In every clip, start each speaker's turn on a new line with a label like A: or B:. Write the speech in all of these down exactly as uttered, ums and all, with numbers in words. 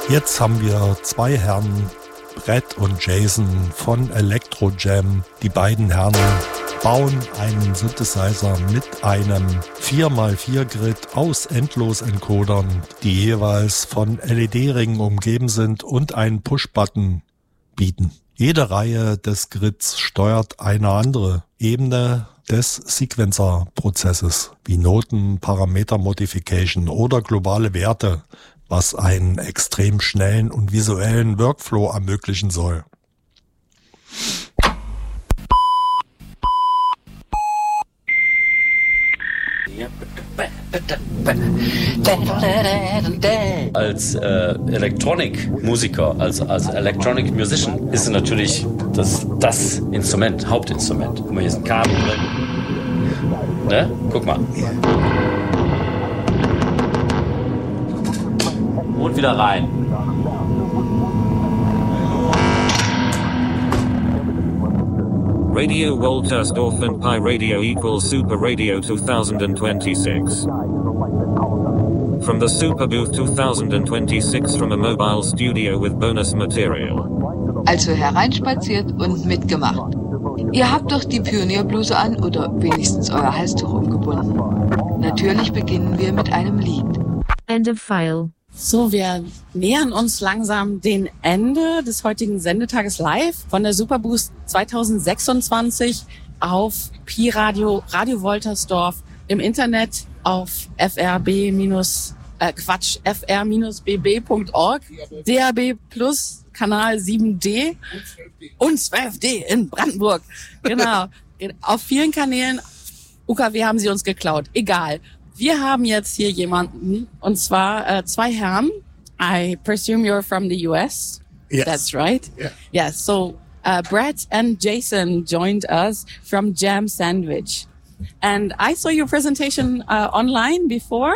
A: Jetzt haben wir zwei Herren, Brett und Jason von Electro Jam. Die beiden Herren bauen einen Synthesizer mit einem vier mal vier Grid aus Endlos-Encodern, die jeweils von L E D-Ringen umgeben sind und einen Push-Button bieten. Jede Reihe des Grids steuert eine andere Ebene des Sequencer-Prozesses, wie Noten, Parameter-Modification oder globale Werte, was einen extrem schnellen und visuellen Workflow ermöglichen soll.
B: Als äh, Electronic-Musiker, als, als Electronic Musician ist es natürlich das, das Instrument, Hauptinstrument. Guck mal, hier ist ein Kabel drin. Ne? Guck mal. Und wieder rein.
C: Radio Woltersdorf and Pi Radio equals Super Radio twenty twenty-six. From the Super Booth twenty twenty-six from a mobile studio with bonus material.
D: Also hereinspaziert und mitgemacht. Ihr habt doch die Pionierbluse an oder wenigstens euer Halstuch umgebunden. Natürlich beginnen wir mit einem Lied.
E: End of file.
F: So, wir nähern uns langsam dem Ende des heutigen Sendetages live von der Superboost zwanzig sechsundzwanzig auf Pi Radio, Radio Woltersdorf, im Internet auf frb- äh, Quatsch, f r b b punkt org, D A B Plus, Kanal sieben D und zwölf D in Brandenburg. Genau. Auf vielen Kanälen. U K W haben sie uns geklaut. Egal. Wir haben jetzt hier jemanden, und zwar äh, zwei Herren. I presume you're from the U S?
G: Yes.
F: That's right?
G: Yeah.
F: Yes. So uh, Brett and Jason joined us from Jam Sandwich. And I saw your presentation uh, online before,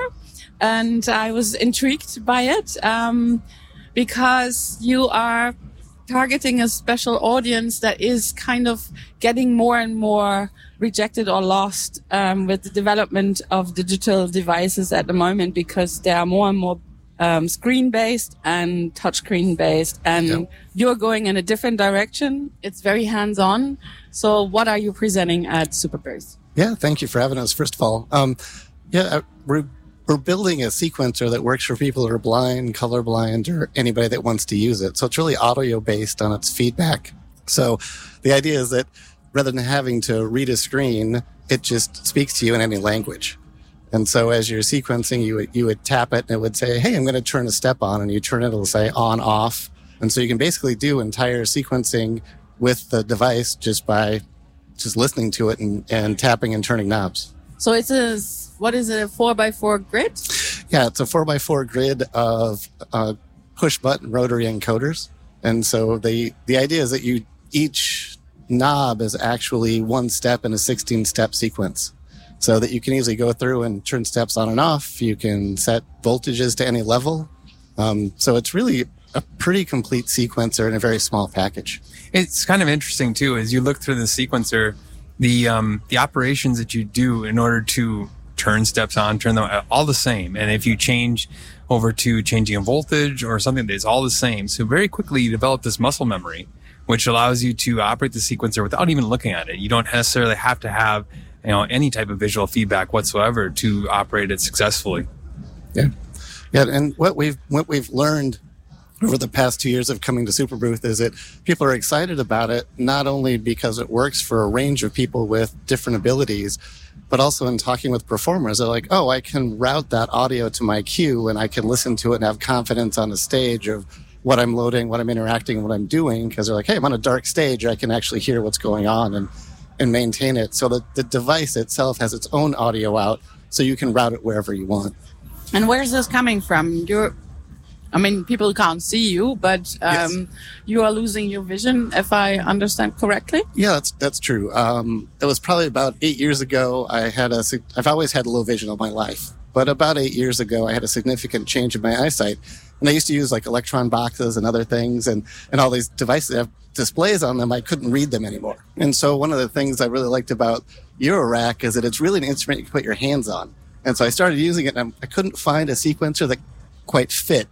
F: and I was intrigued by it um, because you are targeting a special audience that is kind of getting more and more rejected or lost um, with the development of digital devices at the moment, because they are more and more um, screen-based and touchscreen-based, and yeah. You're going in a different direction. It's very hands-on. So what are you presenting at Superboost?
G: Yeah, thank you for having us, first of all. Um, yeah, we're We're building a sequencer that works for people who are blind, colorblind, or anybody that wants to use it. So it's really audio-based on its feedback. So the idea is that rather than having to read a screen, it just speaks to you in any language. And so as you're sequencing, you would, you would tap it and it would say, hey, I'm going to turn a step on. And you turn it, it'll say on, off. And so you can basically do entire sequencing with the device just by just listening to it and, and tapping and turning knobs.
F: So it's a, what is it, a four by four grid?
G: Yeah, it's a four by four grid of uh, push-button rotary encoders. And so the, the idea is that you each knob is actually one step in a sixteen-step sequence, so that you can easily go through and turn steps on and off. You can set voltages to any level. Um, so it's really a pretty complete sequencer in a very small package.
H: It's kind of interesting, too, as you look through the sequencer, the um, the operations that you do in order to turn steps on, turn them all the same. And if you change over to changing a voltage or something, that's all the same. So very quickly you develop this muscle memory, which allows you to operate the sequencer without even looking at it. You don't necessarily have to have, you know, any type of visual feedback whatsoever to operate it successfully.
G: Yeah. Yeah. And what we've, what we've learned over the past two years of coming to Superbooth is that people are excited about it, not only because it works for a range of people with different abilities, but also in talking with performers. They're like, oh, I can route that audio to my cue and I can listen to it and have confidence on the stage of what I'm loading, what I'm interacting, what I'm doing. Because they're like, hey, I'm on a dark stage. I can actually hear what's going on and, and maintain it. So the, the device itself has its own audio out, so you can route it wherever you want.
F: And where's this coming from? You're I mean, people can't see you, but um, yes. You are losing your vision, if I understand correctly.
G: Yeah, that's that's true. Um, it was probably about eight years ago. I had a. I've always had low vision all my life, but about eight years ago, I had a significant change in my eyesight. And I used to use like electron boxes and other things, and and all these devices that have displays on them. I couldn't read them anymore. And so one of the things I really liked about Eurorack is that it's really an instrument you can put your hands on. And so I started using it, and I couldn't find a sequencer that quite fit.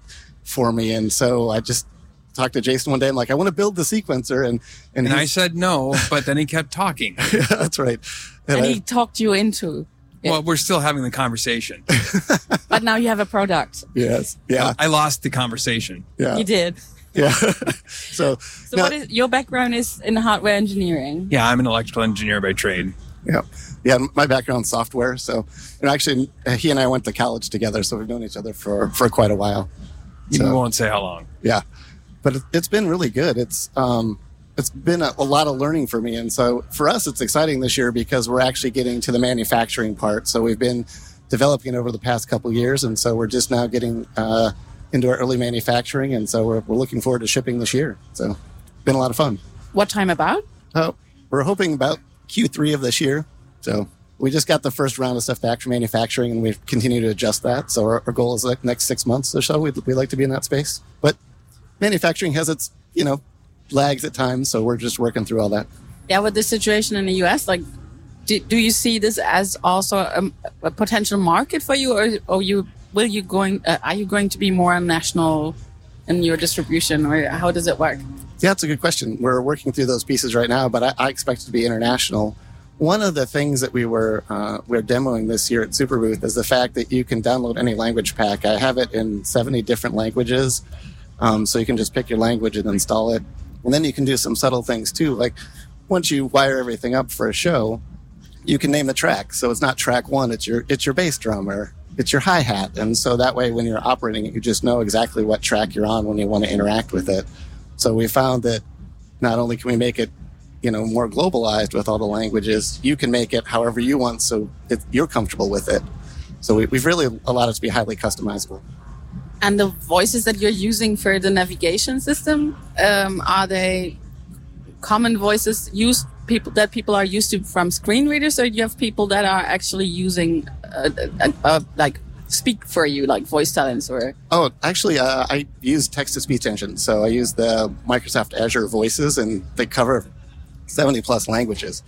G: for me. And so I just talked to Jason one day. I'm like, I want to build the sequencer. And and,
H: And I said no, but then he kept talking.
G: yeah, that's right.
F: And
G: I-
F: he talked you into it.
H: Well, we're still having the conversation.
F: But now you have a product.
G: yes. Yeah.
H: I lost the conversation.
G: Yeah.
F: You did.
G: Yeah. so,
F: So
G: no,
F: what is your background is in hardware engineering?
H: Yeah, I'm an electrical engineer by trade.
G: yeah. Yeah. My background's software. So, and actually, uh, he and I went to college together. So we've known each other for, for quite a while.
H: You
G: So-
H: won't say how long.
G: Yeah, but it, it's been really good. It's um, it's been a, a lot of learning for me, and so for us, it's exciting this year because we're actually getting to the manufacturing part. So we've been developing over the past couple of years, and so we're just now getting uh, into our early manufacturing, and so we're we're looking forward to shipping this year. So, been a lot of fun.
F: What time about?
G: Oh, we're hoping about Q three of this year. So we just got the first round of stuff back from manufacturing, and we continue to adjust that. So our, our goal is like next six months or so, we'd, we'd like to be in that space. But manufacturing has its, you know, lags at times. So we're just working through all that.
F: Yeah, with the situation in the U S, like, do, do you see this as also a, a potential market for you, or, or you will you going? Uh, are you going to be more national in your distribution, or how does it work?
G: Yeah, it's a good question. We're working through those pieces right now, but I, I expect it to be international. One of the things that we were uh, we're demoing this year at Superbooth is the fact that you can download any language pack. I have it in seventy different languages, um, so you can just pick your language and install it. And then you can do some subtle things too, like once you wire everything up for a show, you can name the track. So it's not track one; it's your it's your bass drum or it's your hi hat, and so that way when you're operating it, you just know exactly what track you're on when you want to interact with it. So we found that not only can we make it, you know, more globalized with all the languages, you can make it however you want, so it, you're comfortable with it. So we, we've really allowed it to be highly customizable.
F: And the voices that you're using for the navigation system, um, are they common voices used people that people are used to from screen readers, or do you have people that are actually using uh, uh, uh, like speak for you, like voice talents? Or
G: Oh, actually, uh, I use text-to-speech engines. So I use the Microsoft Azure Voices, and they cover seventy plus languages.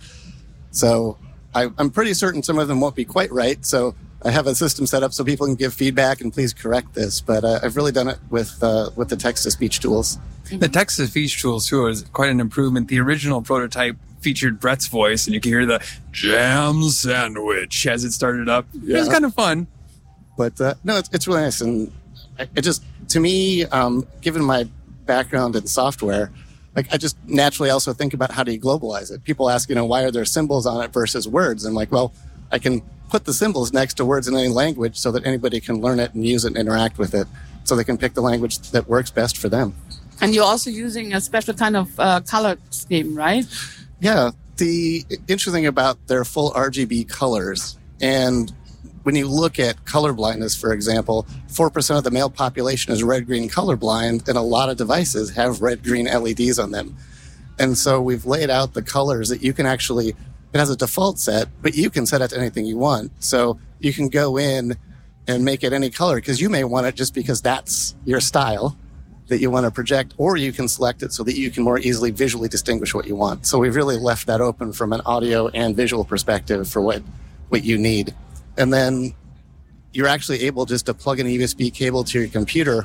G: So I, I'm pretty certain some of them won't be quite right. So I have a system set up so people can give feedback and please correct this. But uh, I've really done it with uh, with the text-to-speech tools.
H: The text-to-speech tools, too, is quite an improvement. The original prototype featured Brett's voice, and you can hear the jam sandwich as it started up. It was
G: Yeah.
H: kind of fun.
G: But uh, no, it's, it's really nice. And it just, to me, um, given my background in software, like I just naturally also think about how do you globalize it. People ask, you know, why are there symbols on it versus words? I'm like, well, I can put the symbols next to words in any language so that anybody can learn it and use it and interact with it, so they can pick the language that works best for them.
F: and you're also using a special kind of uh, color scheme, right?
G: Yeah, the interesting about their full R G B colors, and when you look at color blindness, for example, four percent of the male population is red-green colorblind, and a lot of devices have red-green L E Ds on them. And so we've laid out the colors that you can actually, it has a default set, but you can set it to anything you want. So you can go in and make it any color, because you may want it just because that's your style that you want to project, or you can select it so that you can more easily visually distinguish what you want. So we've really left that open from an audio and visual perspective for what, what you need. And then you're actually able just to plug in a U S B cable to your computer,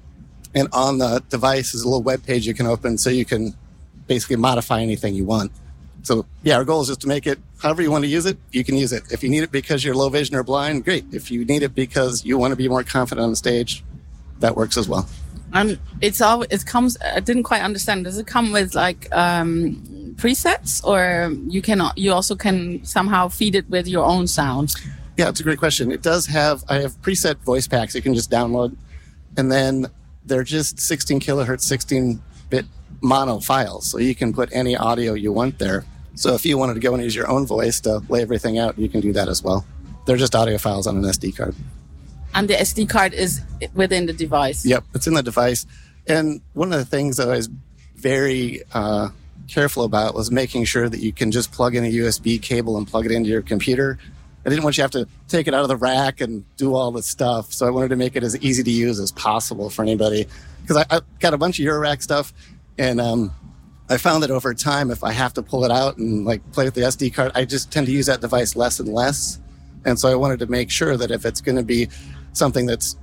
G: and on the device is a little web page you can open so you can basically modify anything you want. So yeah, our goal is just to make it however you want to use it, you can use it. If you need it because you're low vision or blind, great. If you need it because you want to be more confident on the stage, that works as well.
F: And it's all, it comes, I didn't quite understand. Does it come with like um, presets, or you can, you also can somehow feed it with your own sound?
G: Yeah, it's a great question. It does have, I have preset voice packs you can just download, and then they're just sixteen kilohertz, sixteen bit mono files. So you can put any audio you want there. So if you wanted to go and use your own voice to lay everything out, you can do that as well. They're just audio files on an S D card.
F: And the S D card is within the device?
G: Yep, it's in the device. And one of the things that I was very uh, careful about was making sure that you can just plug in a U S B cable and plug it into your computer. I didn't want you to have to take it out of the rack and do all this stuff. So I wanted to make it as easy to use as possible for anybody. Because I, I got a bunch of Eurorack stuff, and um, I found that over time, if I have to pull it out and like play with the S D card, I just tend to use that device less and less. And so I wanted to make sure that if it's going to be something that's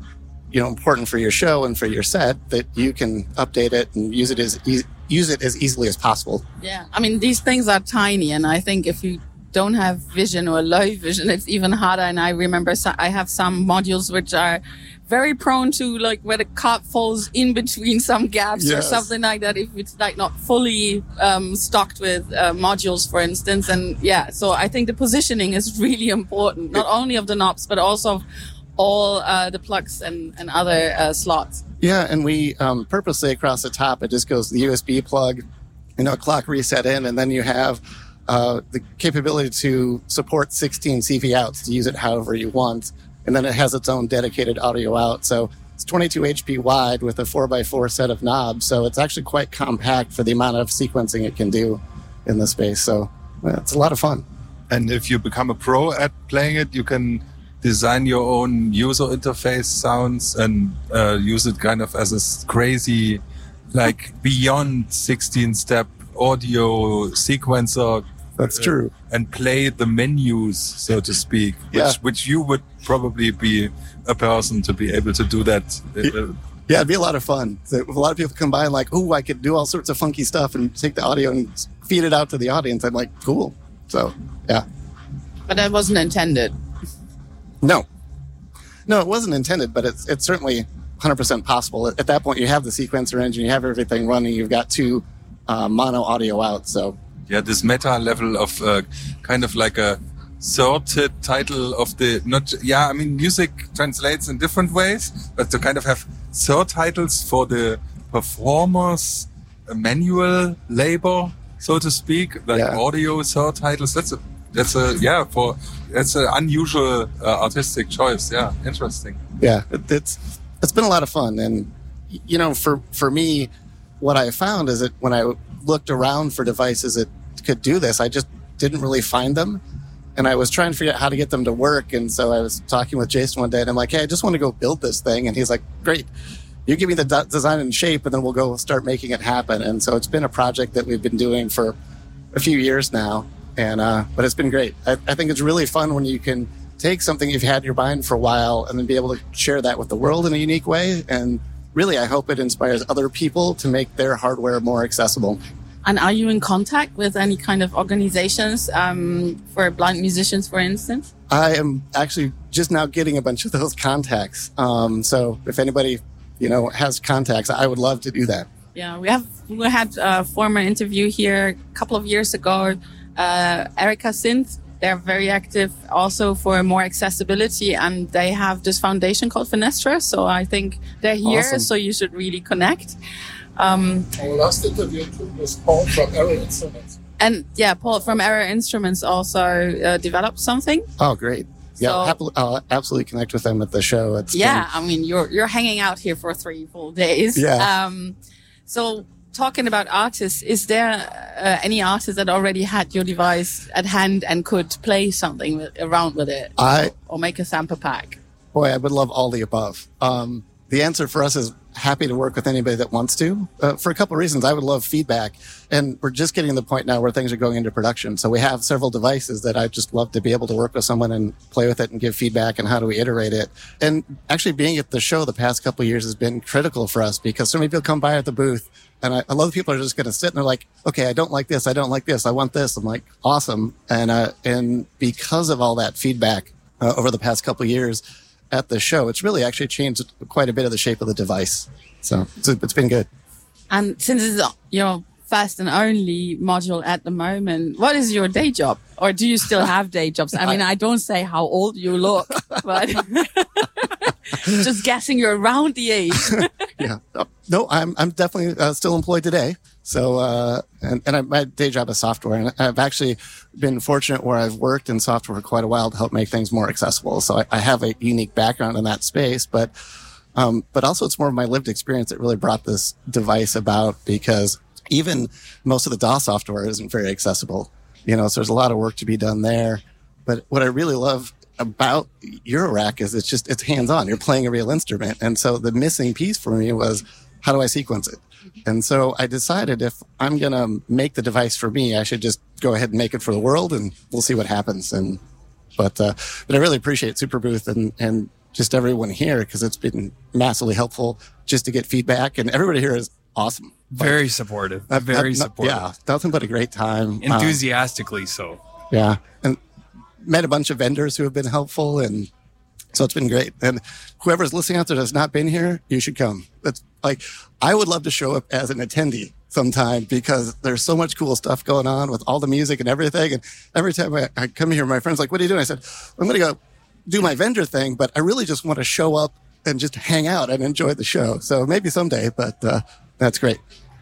G: you know, important for your show and for your set that you can update it and use it as e- use it as easily as possible.
F: Yeah, I mean, these things are tiny, and I think if you don't have vision or low vision, it's even harder. And I remember so- I have some modules which are very prone to, like, where the card falls in between some gaps yes. or something like that, if it's like not fully um, stocked with uh, modules, for instance. And yeah, so I think the positioning is really important, not only of the knobs, but also all uh, the plugs and, and other uh, slots.
G: Yeah, and we um, purposely across the top, it just goes the U S B plug, you know, clock reset in, and then you have uh, the capability to support sixteen C V outs to use it however you want. And then it has its own dedicated audio out. So it's twenty-two H P wide with a four by four set of knobs. So it's actually quite compact for the amount of sequencing it can do in the space. So well, it's a lot of fun.
I: And if you become a pro at playing it, you can design your own user interface sounds and uh, use it kind of as a crazy, like beyond sixteen step audio sequencer.
G: That's true.
I: Uh, and play the menus, so to speak, which,
G: yeah.
I: which you would probably be a person to be able to do that.
G: Yeah, it'd be a lot of fun. So a lot of people come by and like, oh, I could do all sorts of funky stuff and take the audio and feed it out to the audience. I'm like, cool. So, yeah.
F: But that wasn't intended.
G: No. No, it wasn't intended, but it's it's certainly one hundred percent possible. At that point, you have the sequencer engine, you have everything running, you've got two uh, mono audio out, so...
I: Yeah, this meta level of uh, kind of like a sorted title of the, not, yeah, I mean, music translates in different ways, but to kind of have sort titles for the performers, uh, manual labor, so to speak, like yeah. audio sort titles, that's a, that's a, yeah, for, that's an unusual uh, artistic choice. Yeah, interesting.
G: Yeah, it, it's, it's been a lot of fun. And, you know, for, for me, what I found is that when I looked around for devices that could do this, I just didn't really find them. And I was trying to figure out how to get them to work. And so I was talking with Jason one day and I'm like, hey, I just want to go build this thing. And he's like, great, you give me the d- design and shape and then we'll go start making it happen. And so it's been a project that we've been doing for a few years now. And, uh, but it's been great. I, I think it's really fun when you can take something you've had in your mind for a while and then be able to share that with the world in a unique way. And really, I hope it inspires other people to make their hardware more accessible.
F: And are you in contact with any kind of organizations um, for blind musicians, for instance?
G: I am actually just now getting a bunch of those contacts. Um, so if anybody, you know, has contacts, I would love to do that.
F: Yeah, we have we had a former interview here a couple of years ago. Uh, Erica Synth, they're very active also for more accessibility, and they have this foundation called Fenestra. So I think they're here, awesome. So you should really connect. Um,
J: Our last interview was Paul from Error Instruments.
F: And yeah, Paul from Error Instruments also uh, developed something.
G: Oh, great. Yeah, so, happily, I'll absolutely connect with them at the show. It's
F: yeah,
G: been...
F: I mean, you're you're hanging out here for three full days.
G: Yeah.
F: Um, so talking about artists, is there uh, any artist that already had your device at hand and could play something with, around with it?
G: I
F: or, or make a sample pack?
G: Boy, I would love all the above. Um, the answer for us is happy to work with anybody that wants to, uh, for a couple of reasons. I would love feedback, and we're just getting to the point now where things are going into production. So we have several devices that I'd just love to be able to work with someone and play with it and give feedback and how do we iterate it. And actually being at the show the past couple of years has been critical for us because so many people come by at the booth and I, a lot of people are just going to sit and they're like, okay, I don't like this. I don't like this. I want this. I'm like, awesome. And, uh, and because of all that feedback uh, over the past couple of years, at the show, it's really actually changed quite a bit of the shape of the device. So it's, it's been good.
F: And since it's your first and only module at the moment, what is your day job? Or do you still have day jobs? I mean, I don't say how old you look, but just guessing you're around the age.
G: Yeah. No, I'm I'm definitely uh, still employed today. So, uh, and, and I, my day job is software, and I've actually been fortunate where I've worked in software for quite a while to help make things more accessible. So I, I have a unique background in that space, but, um, but also it's more of my lived experience that really brought this device about because even most of the D A W software isn't very accessible, you know, so there's a lot of work to be done there. But what I really love about Eurorack is it's just, it's hands-on. You're playing a real instrument. And so the missing piece for me was, how do I sequence it? And so I decided if I'm going to make the device for me, I should just go ahead and make it for the world and we'll see what happens. And, but, uh, but I really appreciate Superbooth and, and just everyone here, because it's been massively helpful just to get feedback. And everybody here is awesome.
H: Very
G: like,
H: supportive.
G: I've,
H: Very
G: I've,
H: supportive.
G: Yeah, nothing but a great time.
H: Enthusiastically um, so.
G: Yeah. And met a bunch of vendors who have been helpful, and so it's been great. And whoever's listening out there that's not been here, you should come. That's like, I would love to show up as an attendee sometime, because there's so much cool stuff going on with all the music and everything. And every time I, I come here, my friend's like, what are you doing? I said, I'm going to go do my vendor thing, but I really just want to show up and just hang out and enjoy the show. So maybe someday, but uh, that's great.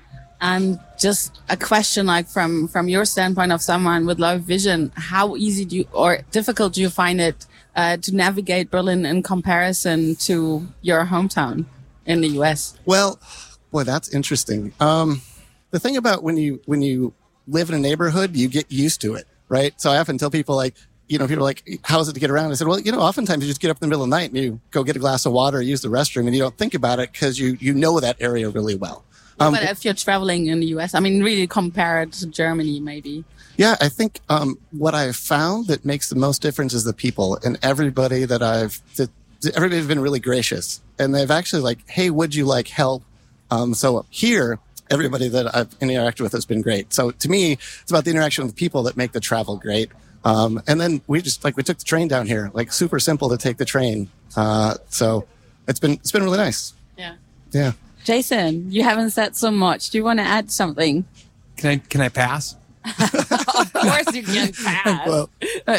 F: And just a question, like from, from your standpoint of someone with low vision, how easy do you, or difficult do you find it uh, to navigate Berlin in comparison to your hometown in the U S?
G: Well, boy, that's interesting. Um, the thing about when you, when you live in a neighborhood, you get used to it, right? So I often tell people, like, you know, people are like, how is it to get around? I said, well, you know, oftentimes you just get up in the middle of the night and you go get a glass of water, use the restroom, and you don't think about it because you, you know that area really well.
F: Um, but if you're traveling in the U S, I mean, really compare it to Germany, maybe.
G: Yeah, I think um, what I've found that makes the most difference is the people, and everybody that I've, that, everybody's been really gracious, and they've actually like, hey, would you like help? Um, so here, everybody that I've interacted with has been great. So to me, it's about the interaction with people that make the travel great. Um, and then we just like, we took the train down here, like super simple to take the train. Uh, so it's been, it's been really nice.
F: Yeah.
G: Yeah.
F: Jason, you haven't said so much. Do you want to add something?
H: Can I, can I pass?
F: Of course you can pass.
G: Well,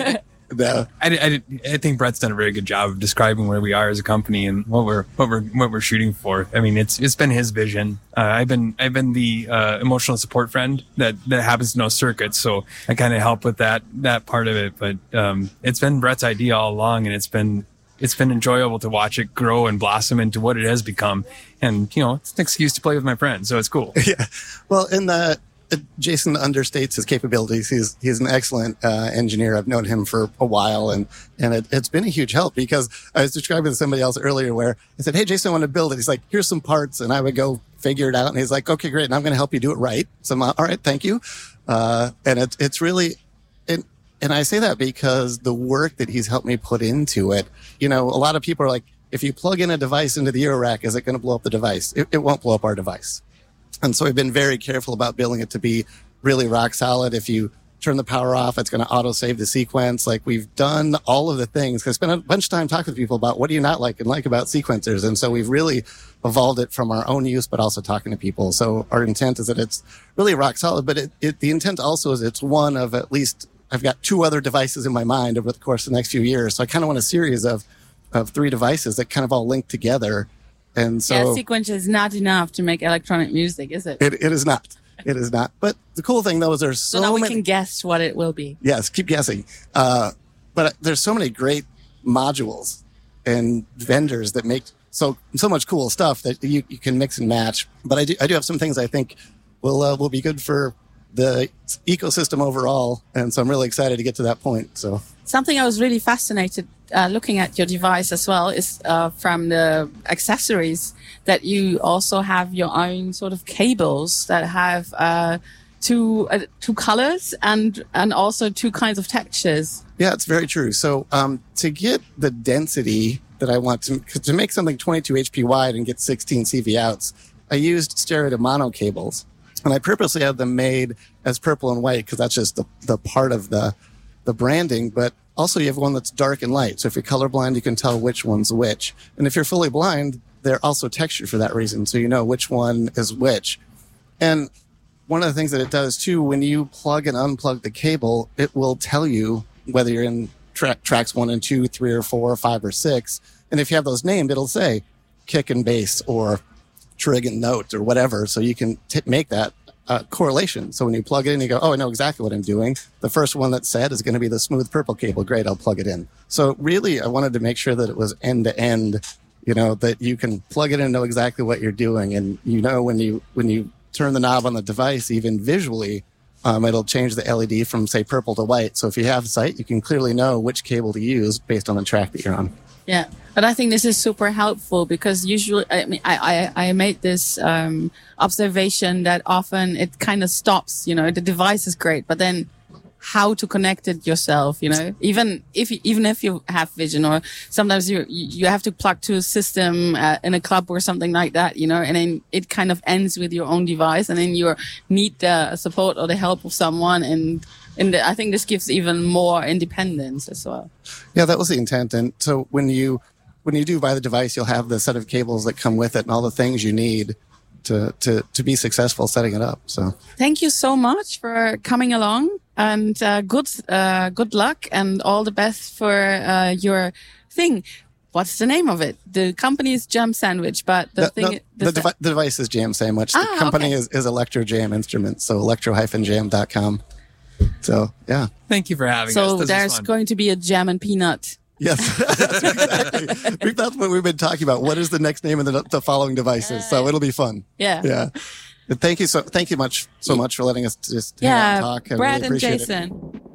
G: no.
H: I, I, I think Brett's done a very good job of describing where we are as a company and what we're what we're what we're shooting for. I mean, it's it's been his vision. Uh, I've been I've been the uh, emotional support friend that that happens to know circuits, so I kind of help with that that part of it. But um, it's been Brett's idea all along, and it's been it's been enjoyable to watch it grow and blossom into what it has become. And you know, it's an excuse to play with my friends, so it's cool.
G: Yeah. Well, in the Uh, Jason understates his capabilities. He's he's an excellent uh, engineer. I've known him for a while, and and it, it's been a huge help, because I was describing to somebody else earlier where I said, "Hey, Jason, I want to build it." He's like, "Here's some parts," and I would go figure it out. And he's like, "Okay, great, and I'm going to help you do it right." So I'm like, "All right, thank you." Uh, and it's it's really, and and I say that because the work that he's helped me put into it. You know, a lot of people are like, if you plug in a device into the Euro Rack, is it going to blow up the device? It, it won't blow up our device. And so we've been very careful about building it to be really rock solid. If you turn the power off, it's going to auto save the sequence. Like, we've done all of the things, because I spent a bunch of time talking to people about what do you not like and like about sequencers. And so we've really evolved it from our own use, but also talking to people. So our intent is that it's really rock solid, but it, it, the intent also is it's one of at least, I've got two other devices in my mind over the course of the next few years. So I kind of want a series of, of three devices that kind of all link together. And so,
F: yeah, sequence is not enough to make electronic music, is it?
G: It, it is not. It is not. But the cool thing, though, is there's so,
F: so now we
G: many...
F: can guess what it will be.
G: Yes, keep guessing. Uh, but there's so many great modules and vendors that make so so much cool stuff that you, you can mix and match. But I do I do have some things I think will uh, will be good for the ecosystem overall, and so I'm really excited to get to that point. So
F: something I was really fascinated uh, looking at your device as well is uh, from the accessories that you also have your own sort of cables that have uh, two uh, two colors and and also two kinds of textures.
G: Yeah, it's very true. So um, to get the density that I want to to make something twenty-two H P wide and get sixteen C V outs, I used stereo to mono cables. And I purposely had them made as purple and white because that's just the, the part of the the branding. But also you have one that's dark and light. So if you're colorblind, you can tell which one's which. And if you're fully blind, they're also textured for that reason. So you know which one is which. And one of the things that it does too, when you plug and unplug the cable, it will tell you whether you're in tra- tracks one and two, three or four, or five or six. And if you have those named, it'll say kick and bass or trig and note or whatever. So you can t- make that uh, correlation. So when you plug it in, you go, oh, I know exactly what I'm doing. The first one that's said is going to be the smooth purple cable. Great, I'll plug it in. So really, I wanted to make sure that it was end to end, you know, that you can plug it in and know exactly what you're doing. And you know, when you, when you turn the knob on the device, even visually, um, it'll change the L E D from say purple to white. So if you have sight, you can clearly know which cable to use based on the track that you're on.
F: Yeah, but I think this is super helpful because usually, I mean, I, I, I made this um, observation that often it kind of stops, you know, the device is great, but then how to connect it yourself, you know, even if, you, even if you have vision, or sometimes you, you have to plug to a system uh, in a club or something like that, you know, and then it kind of ends with your own device, and then you need the support or the help of someone. And, and I think this gives even more independence as well.
G: Yeah, that was the intent. And so when you, when you do buy the device, you'll have the set of cables that come with it and all the things you need to, to, to be successful setting it up. So
F: thank you so much for coming along, and uh, good, uh, good luck and all the best for uh, your thing. What's the name of it? The company is Jam Sandwich, but the
G: no,
F: thing,
G: no,
F: the,
G: the, devi- the device is Jam Sandwich. The
F: ah,
G: company
F: okay.
G: is, is Electro Jam Instruments. So electro dash jam dot com. So yeah.
H: Thank you for having
F: so
H: us. So
F: there's going to be a jam and peanut.
G: Yes, that's exactly. That's what we've been talking about. What is the next name of the, the following devices? So it'll be fun.
F: Yeah.
G: Yeah. But thank you so, thank you much, so much for letting us just
F: yeah,
G: talk. I
F: Brad
G: really
F: and
G: appreciate
F: Jason.
G: it.